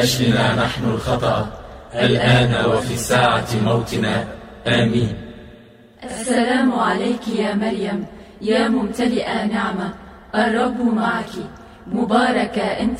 أشلنا نحن الخطأ الآن وفي ساعة موتنا، آمين. السلام عليك يا مريم، يا ممتلئة نعمة، الرب معك، مباركة أنت